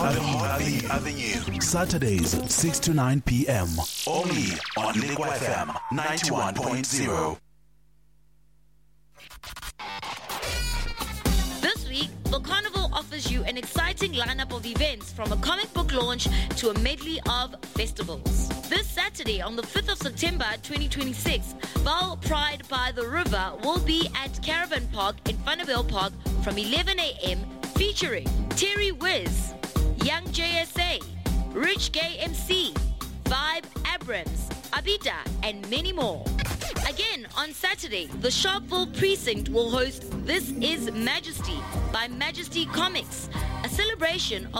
Harley Avenue. Saturdays, 6 to 9 p.m. Only on Liquid FM 91.0. This week, the Carnival offers you an exciting lineup of events, from a comic book launch to a medley of festivals. This Saturday, on the 5th of September 2026, Val Pride by the River will be at Caravan Park in Vanderbilt Park from 11 a.m. featuring Terry Wiz, Young JSA, Rich Gay MC, Vibe Abrams, Abita, and many more. Again, on Saturday, the Sharpeville Precinct will host This Is Majesty by Majesty Comics, a celebration of